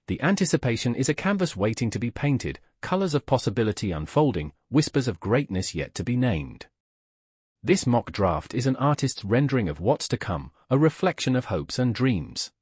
The anticipation is a canvas waiting to be painted, colors of possibility unfolding, whispers of greatness yet to be named. This mock draft is an artist's rendering of what's to come, a reflection of hopes and dreams.